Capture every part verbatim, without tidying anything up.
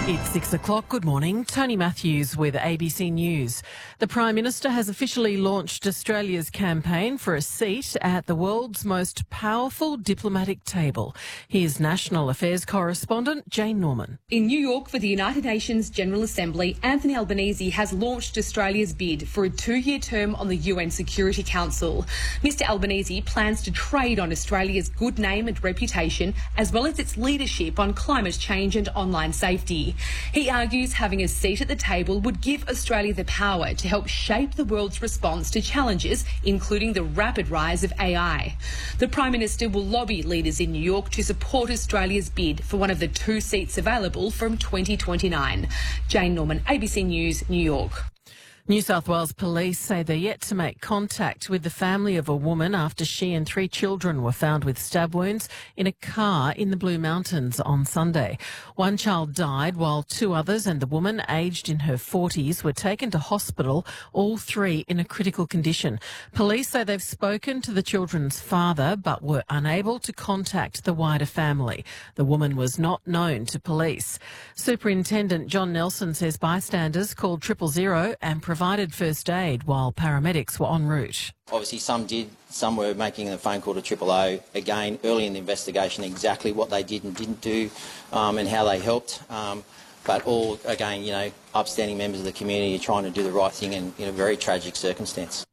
It's six o'clock. Good morning. Tony Matthews with A B C News. The Prime Minister has officially launched Australia's campaign for a seat at the world's most powerful diplomatic table. Here's National Affairs correspondent Jane Norman. In New York for the United Nations General Assembly, Anthony Albanese has launched Australia's bid for a two-year term on the U N Security Council. Mister Albanese plans to trade on Australia's good name and reputation, as well as its leadership on climate change and online safety. He argues having a seat at the table would give Australia the power to help shape the world's response to challenges, including the rapid rise of A I. The Prime Minister will lobby leaders in New York to support Australia's bid for one of the two seats available from twenty twenty-nine. Jane Norman, A B C News, New York. New South Wales police say they're yet to make contact with the family of a woman after she and three children were found with stab wounds in a car in the Blue Mountains on Sunday. One child died while two others and the woman, aged in her forties, were taken to hospital, all three in a critical condition. Police say they've spoken to the children's father but were unable to contact the wider family. The woman was not known to police. Superintendent John Nelson says bystanders called triple zero and provided first aid while paramedics were en route. Obviously some did, some were making a phone call to triple O, again early in the investigation exactly what they did and didn't do um, and how they helped. Um, but all, again, you know, upstanding members of the community are trying to do the right thing in, in a very tragic circumstance.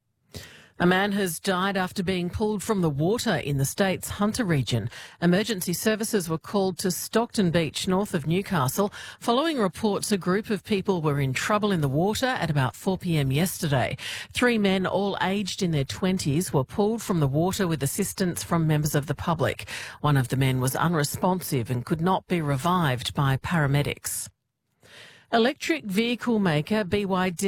A man has died after being pulled from the water in the state's Hunter region. Emergency services were called to Stockton Beach, north of Newcastle, following reports a group of people were in trouble in the water at about four p m yesterday. Three men, all aged in their twenties, were pulled from the water with assistance from members of the public. One of the men was unresponsive and could not be revived by paramedics. Electric vehicle maker B Y D